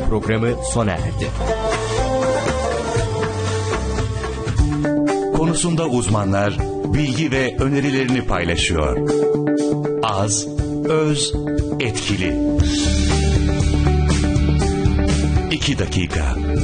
programı sona erdi. Konusunda uzmanlar bilgi ve önerilerini paylaşıyor. Az, öz, etkili. 2 dakika.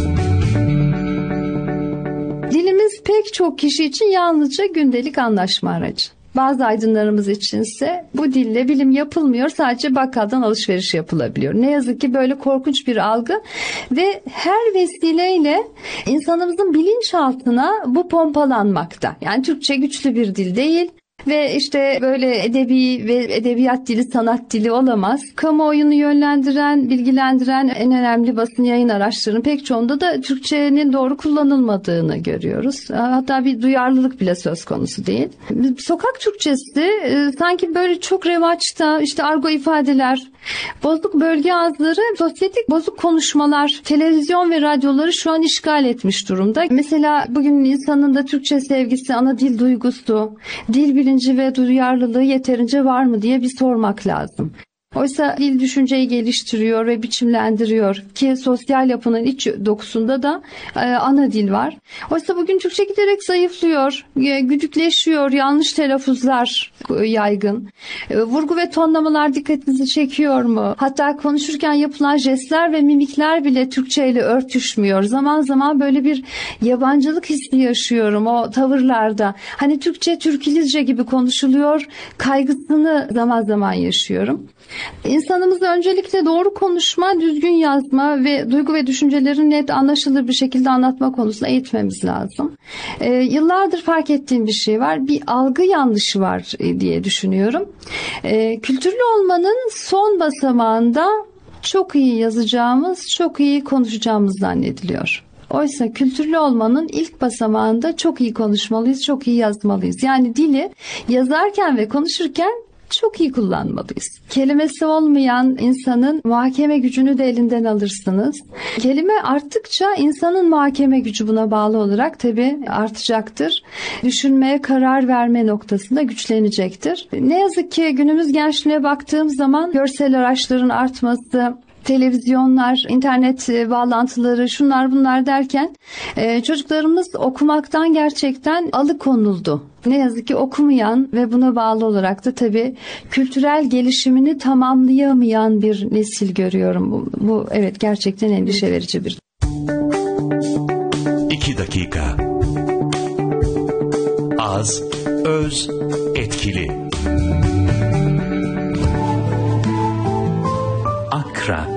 Dilimiz pek çok kişi için yalnızca gündelik anlaşma aracı. Bazı aydınlarımız içinse bu dille bilim yapılmıyor, sadece bakkaldan alışveriş yapılabiliyor. Ne yazık ki böyle korkunç bir algı ve her vesileyle insanımızın bilinçaltına bu pompalanmakta. Yani Türkçe güçlü bir dil değil. Ve işte böyle edebi ve edebiyat dili, sanat dili olamaz. Kamuoyunu yönlendiren, bilgilendiren en önemli basın yayın araçlarının pek çoğunda da Türkçenin doğru kullanılmadığını görüyoruz. Hatta bir duyarlılık bile söz konusu değil. Sokak Türkçesi sanki böyle çok revaçta, işte argo ifadeler, bozuk bölge ağızları, sosyetik bozuk konuşmalar, televizyon ve radyoları şu an işgal etmiş durumda. Mesela bugün insanın da Türkçe sevgisi, ana dil duygusu, dil bilinci ve duyarlılığı yeterince var mı diye bir sormak lazım. Oysa dil düşünceyi geliştiriyor ve biçimlendiriyor ki sosyal yapının iç dokusunda da ana dil var. Oysa bugün Türkçe giderek zayıflıyor, güdükleşiyor, yanlış telaffuzlar yaygın. Vurgu ve tonlamalar dikkatinizi çekiyor mu? Hatta konuşurken yapılan jestler ve mimikler bile Türkçe ile örtüşmüyor. Zaman zaman böyle bir yabancılık hissi yaşıyorum o tavırlarda. Hani Türkçe Türkilizce gibi konuşuluyor, kaygısını zaman zaman yaşıyorum. İnsanımızı öncelikle doğru konuşma, düzgün yazma ve duygu ve düşünceleri net, anlaşılır bir şekilde anlatma konusunda eğitmemiz lazım. Yıllardır fark ettiğim bir şey var. Bir algı yanlışı var diye düşünüyorum. Kültürlü olmanın son basamağında çok iyi yazacağımız, çok iyi konuşacağımız zannediliyor. Oysa kültürlü olmanın ilk basamağında çok iyi konuşmalıyız, çok iyi yazmalıyız. Yani dili yazarken ve konuşurken çok iyi kullanmalıyız. Kelimesi olmayan insanın muhakeme gücünü de elinden alırsınız. Kelime arttıkça insanın muhakeme gücü buna bağlı olarak tabii artacaktır. Düşünmeye, karar verme noktasında güçlenecektir. Ne yazık ki günümüz gençliğine baktığım zaman görsel araçların artması, televizyonlar, internet bağlantıları, şunlar bunlar derken çocuklarımız okumaktan gerçekten alıkonuldu. Ne yazık ki okumayan ve buna bağlı olarak da tabii kültürel gelişimini tamamlayamayan bir nesil görüyorum. Bu evet gerçekten endişe verici bir. 2 dakika. Az, öz, etkili. Akra.